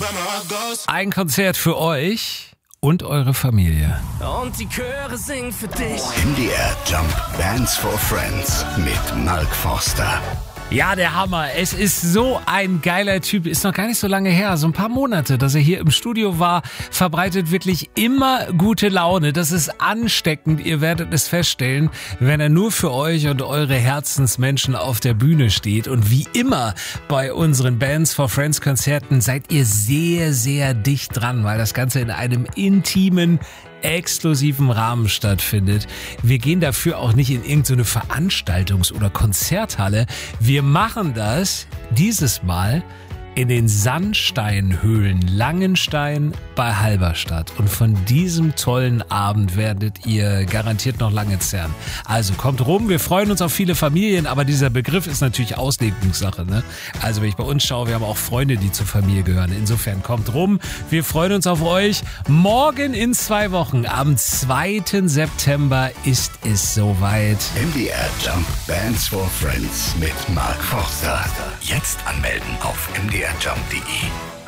Ein Konzert für euch und eure Familie. Und die Chöre singen für dich. MDR Jump Bands for Friends mit Mark Forster. Ja, der Hammer. Es ist so ein geiler Typ. Ist noch gar nicht so lange her, so ein paar Monate, dass er hier im Studio war. Verbreitet wirklich immer gute Laune. Das ist ansteckend. Ihr werdet es feststellen, wenn er nur für euch und eure Herzensmenschen auf der Bühne steht. Und wie immer bei unseren Bands for Friends Konzerten seid ihr sehr, sehr dicht dran, weil das Ganze in einem intimen, exklusiven Rahmen stattfindet. Wir gehen dafür auch nicht in irgendeine Veranstaltungs- oder Konzerthalle. Wir machen das dieses Mal in den Sandsteinhöhlen Langenstein bei Halberstadt. Und von diesem tollen Abend werdet ihr garantiert noch lange zerren. Also kommt rum, wir freuen uns auf viele Familien, aber dieser Begriff ist natürlich Auslegungssache, ne? Also wenn ich bei uns schaue, wir haben auch Freunde, die zur Familie gehören. Insofern kommt rum, wir freuen uns auf euch. Morgen in 2 Wochen, am 2. September ist es soweit. MDR Jump Bands for Friends mit Mark Forster. Jetzt anmelden auf mdrjump.de.